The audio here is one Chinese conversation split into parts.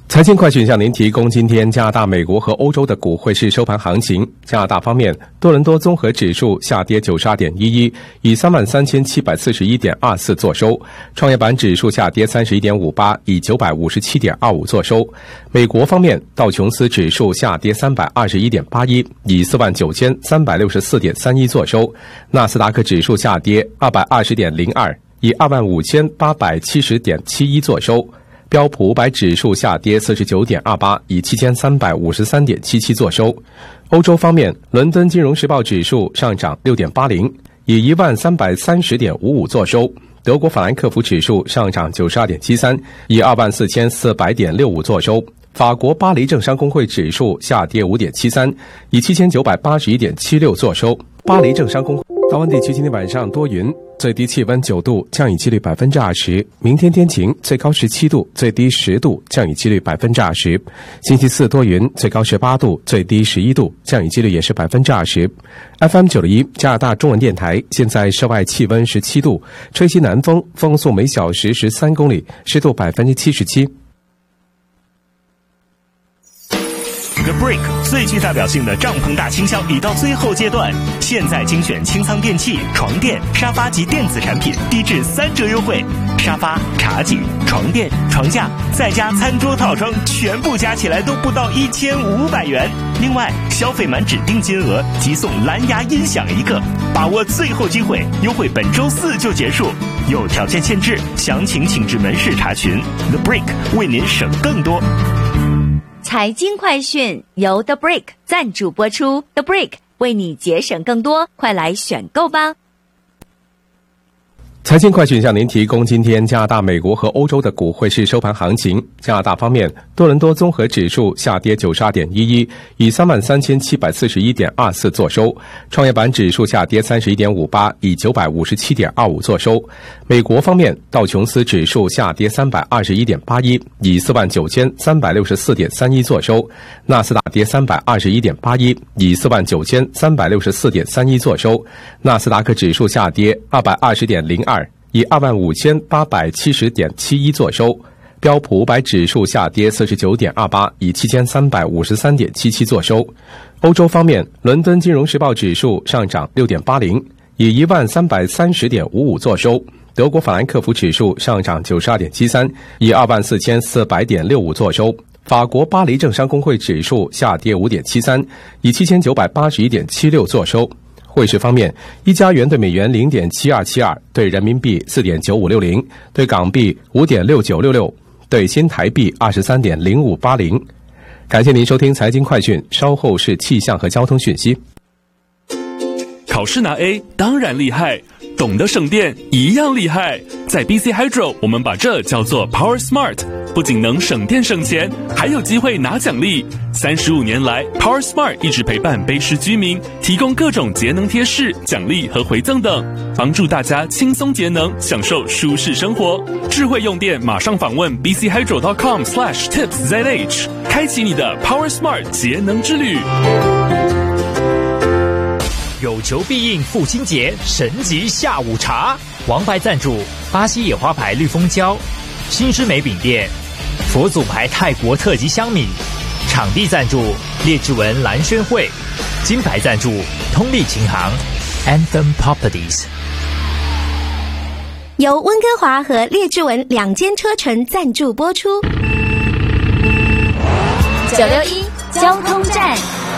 财经快讯向您提供今天加拿大、美国和欧洲的股汇市收盘行情。加拿大方面，多伦多综合指数下跌 92.11， 以 33,741.24 作收；创业板指数下跌 31.58， 以 957.25 作收。美国方面，道琼斯指数下跌 321.81， 以 49,364.31 作收；纳斯达克指数下跌 220.02， 以 25,870.71 作收。标普500指数下跌 49.28， 以 7353.77 作收。欧洲方面，伦敦金融时报指数上涨 6.80， 以 1330.55 作收。德国法兰克福指数上涨 92.73， 以 24400.65 作收。法国巴黎政商工会指数下跌 5.73， 以 7981.76 作收。巴黎政商工会大湾地区今天晚上多云，最低气温9度，降雨几率 20%。明天天晴，最高17度，最低10度，降雨几率 20%。星期四多云，最高18度，最低11度，降雨几率也是 20%。FM 91加拿大中文电台，现在室外气温17度，吹西南风，风速每小时13公里，湿度 77%。 The Brick 最具代表性的帐篷大清销已到最后阶段，现在精选清仓电器、床垫、沙发及电子产品低至3折优惠，沙发、茶几、床垫、床架再加餐桌套装，全部加起来都不到1500元。另外，消费满指定金额即送蓝牙音响1个，把握最后机会，优惠本周4就结束，有条件限制，详情请至门市查询。The Brick 为您省更多。 财经快讯由 The Brick 赞助播出， The Brick 为你节省更多，快来选购吧。 财经快讯向您提供今天加拿大、美国和欧洲的股汇市收盘行情。加拿大方面，多伦多综合指数下跌 92.11， 以 33,741.24 作收；创业板指数下跌 31.58， 以 957.25 作收。美国方面，道琼斯指数下跌 321.81， 以 49,364.31 作收；纳斯达跌 321.81， 以 49,364.31 作收。纳斯达克指数下跌 220.02，以 25,870.71 作收。标普500指数下跌 49.28， 以 7353.77 作收。欧洲方面，伦敦金融时报指数上涨 6.80， 以 1330.55 作收。德国法兰克福指数上涨 92.73， 以 24400.65 作收。法国巴黎政商工会指数下跌 5.73， 以 7981.76 作收。汇市方面，一加元对美元 0.7272， 对人民币 4.9560， 对港币 5.6966， 对新台币 23.0580。感谢您收听财经快讯，稍后是气象和交通讯息。 考试拿 A 当然厉害，懂得省电一样厉害。在 BC Hydro， 我们把这叫做 Power Smart， 不仅能省电省钱，还有机会拿奖励。35年来 Power Smart 一直陪伴卑诗居民，提供各种节能贴士、奖励和回赠等，帮助大家轻松节能，享受舒适生活。智慧用电，马上访问 bchydro.com/tipszh， 开启你的 Power Smart 节能之旅。 有求必应父亲节神级下午茶，王牌赞助巴西野花牌绿蜂胶，新之美饼店，佛祖牌泰国特级香米，场地赞助列治文蓝轩会，金牌赞助通力琴行 Anthem Properties。 由温哥华和列治文2间车程赞助播出。 961交通站，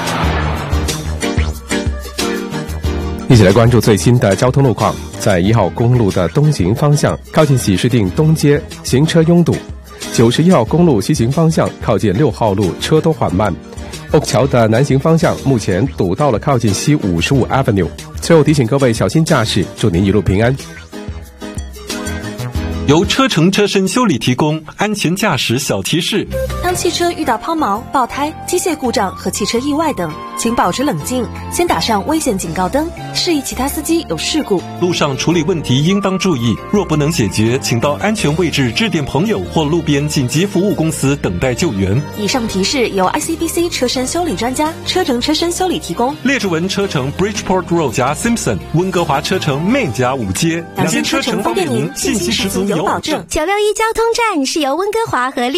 一起来关注最新的交通路况。在1号公路的东行方向，靠近喜事定东街行车拥堵；91号公路西行方向靠近6号路车都缓慢。欧桥的南行方向目前堵到了靠近西55 Avenue。最后提醒各位小心驾驶，祝您一路平安。 由车程车身修理提供安全驾驶小提示： 当汽车遇到抛锚、爆胎、机械故障和汽车意外等，请保持冷静，先打上危险警告灯，示意其他司机有事故。 路上处理问题应当注意，若不能解决，请到安全位置致电朋友或路边紧急服务公司等待救援。 以上提示由 ICBC 车身修理专家车程车身修理提供。 列治文车程 Bridgeport Road 加 Simpson， 温哥华车程 Main 加5街，2间车程方便您，信息十足有保证。 961交通站是由温哥华和